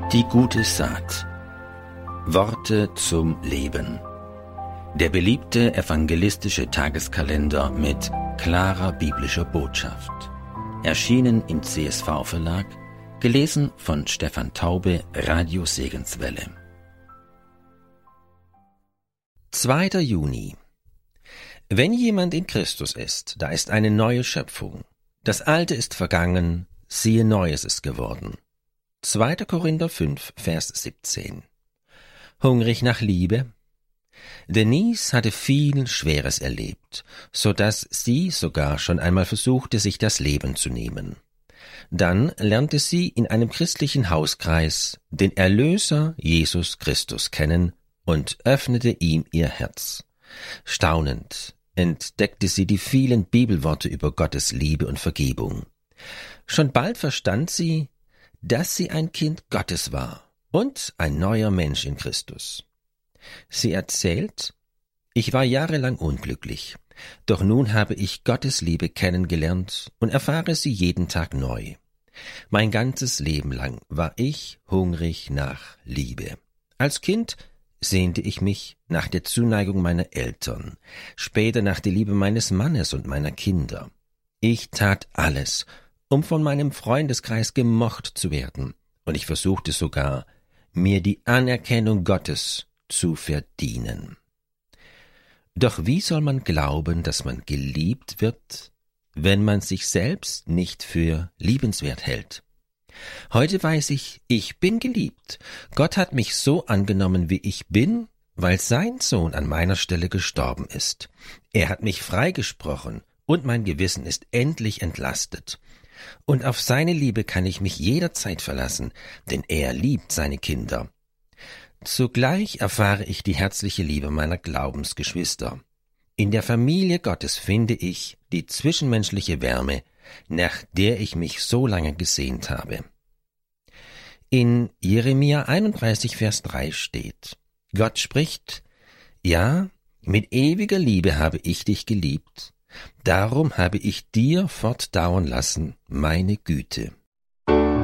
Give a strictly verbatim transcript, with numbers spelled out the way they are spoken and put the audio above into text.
Die gute Saat. Worte zum Leben. Der beliebte evangelistische Tageskalender mit klarer biblischer Botschaft. Erschienen im C S V-Verlag, gelesen von Stefan Taube, Radio Segenswelle. zweiter Juni. Wenn jemand in Christus ist, da ist eine neue Schöpfung. Das Alte ist vergangen, siehe, Neues ist geworden. zweiter Korinther fünf, Vers siebzehn. Hungrig nach Liebe? Denise hatte viel Schweres erlebt, so dass sie sogar schon einmal versuchte, sich das Leben zu nehmen. Dann lernte sie in einem christlichen Hauskreis den Erlöser Jesus Christus kennen und öffnete ihm ihr Herz. Staunend entdeckte sie die vielen Bibelworte über Gottes Liebe und Vergebung. Schon bald verstand sie, dass sie ein Kind Gottes war und ein neuer Mensch in Christus. Sie erzählt: Ich war jahrelang unglücklich, doch nun habe ich Gottes Liebe kennengelernt und erfahre sie jeden Tag neu. Mein ganzes Leben lang war ich hungrig nach Liebe. Als Kind sehnte ich mich nach der Zuneigung meiner Eltern, später nach der Liebe meines Mannes und meiner Kinder. Ich tat alles, um von meinem Freundeskreis gemocht zu werden, und ich versuchte sogar, mir die Anerkennung Gottes zu verdienen. Doch wie soll man glauben, dass man geliebt wird, wenn man sich selbst nicht für liebenswert hält? Heute weiß ich, ich bin geliebt. Gott hat mich so angenommen, wie ich bin, weil sein Sohn an meiner Stelle gestorben ist. Er hat mich freigesprochen und mein Gewissen ist endlich entlastet. Und auf seine Liebe kann ich mich jederzeit verlassen, denn er liebt seine Kinder. Zugleich erfahre ich die herzliche Liebe meiner Glaubensgeschwister. In der Familie Gottes finde ich die zwischenmenschliche Wärme, nach der ich mich so lange gesehnt habe. In Jeremia einunddreißig, Vers drei steht: Gott spricht: Ja, mit ewiger Liebe habe ich dich geliebt, darum habe ich dir fortdauern lassen meine Güte.